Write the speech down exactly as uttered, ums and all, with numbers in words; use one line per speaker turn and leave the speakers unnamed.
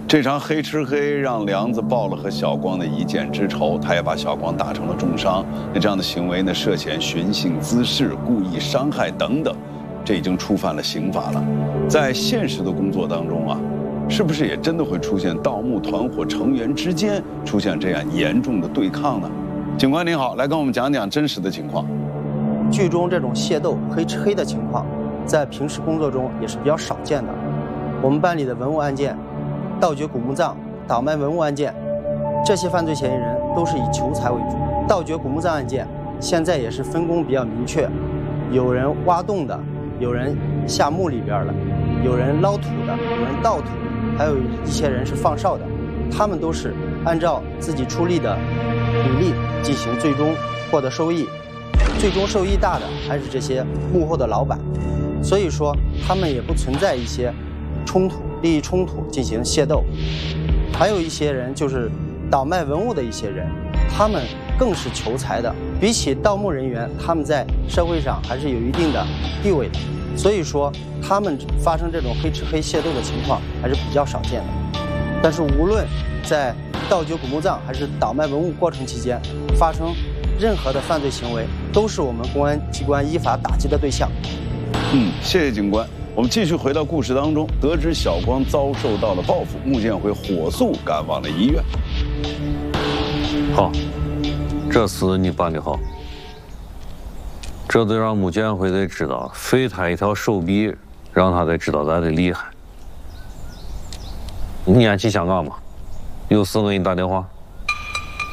这场黑吃黑让梁子报了和小光的一箭之仇，他也把小光打成了重伤。那这样的行为呢，涉嫌寻衅滋事、故意伤害等等，这已经触犯了刑法了。在现实的工作当中啊，是不是也真的会出现盗墓团伙成员之间出现这样严重的对抗呢？警官您好，来跟我们讲讲真实的情况。
剧中这种械斗、黑吃黑的情况，在平时工作中也是比较少见的。我们办理的文物案件、盗掘古墓葬、倒卖文物案件，这些犯罪嫌疑人都是以求财为主。盗掘古墓葬案件现在也是分工比较明确，有人挖洞的，有人下墓里边的，有人捞土的，有人盗土的，还有一些人是放哨的。他们都是按照自己出力的比例进行最终获得收益，最终受益大的还是这些幕后的老板。所以说他们也不存在一些冲突、利益冲突进行械斗。还有一些人就是倒卖文物的一些人，他们更是求财的，比起盗墓人员，他们在社会上还是有一定的地位的。所以说他们发生这种黑吃黑械斗的情况还是比较少见的。但是无论在盗掘古墓葬还是倒卖文物过程期间发生任何的犯罪行为，都是我们公安机关依法打击的对象。
嗯，谢谢警官。我们继续回到故事当中，得知小光遭受到了报复，穆建辉火速赶往了医院。
好，这事你办得好，这得让穆建辉得知道，废他一条手臂，让他得知道咱的厉害。你安去香港吧，有事我给你打电话。